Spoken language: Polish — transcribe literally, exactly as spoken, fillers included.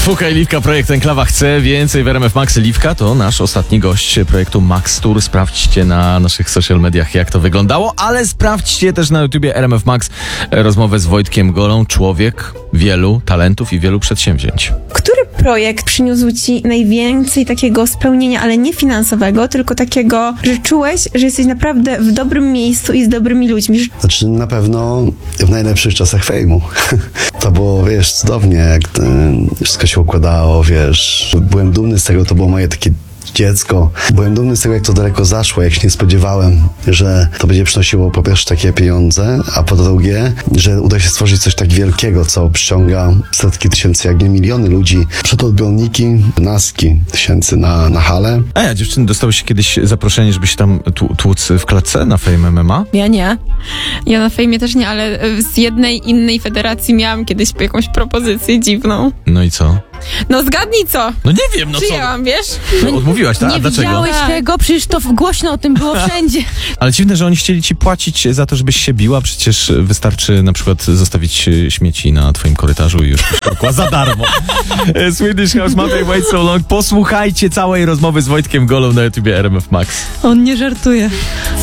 Fuka i Liwka, projekt Enklawa chce więcej w R M F Max. Liwka to nasz ostatni gość projektu Max Tour. Sprawdźcie na naszych social mediach, jak to wyglądało, ale sprawdźcie też na YouTubie R M F Max rozmowę z Wojtkiem Golą. Człowiek wielu talentów i wielu przedsięwzięć. Który projekt przyniósł ci najwięcej takiego spełnienia, ale nie finansowego, tylko takiego, że czułeś, że jesteś naprawdę w dobrym miejscu i z dobrymi ludźmi? Znaczy na pewno w najlepszych czasach fejmu. To było, wiesz, cudownie, jak y, wszystko się układało, wiesz. Byłem dumny z tego, to było moje takie dziecko. Byłem dumny z tego, jak to daleko zaszło, jak się nie spodziewałem, że to będzie przynosiło po pierwsze takie pieniądze, a po drugie, że uda się stworzyć coś tak wielkiego, co przyciąga setki tysięcy, jak nie miliony ludzi przed odbiorniki, naski tysięcy na, na halę. A ja, dziewczyny, dostałyście kiedyś zaproszenie, żeby się tam tł- tłuc w klatce na Fame M M A? Ja nie. Ja na fejmie też nie, ale z jednej innej federacji miałam kiedyś jakąś propozycję dziwną. No i co? No zgadnij co? No nie wiem, no co? Przyjęłam, wiesz? No, odmówiłaś, tak? A Nie dlaczego? widziałeś Tak. tego? Przecież to w- głośno o tym było wszędzie. Ale dziwne, że oni chcieli ci płacić za to, żebyś się biła. Przecież wystarczy na przykład zostawić śmieci na twoim korytarzu i już szturkła za darmo. Swedish House Mafia, Wait So Long. Posłuchajcie całej rozmowy z Wojtkiem Golą na YouTubie R M F Max. On nie żartuje.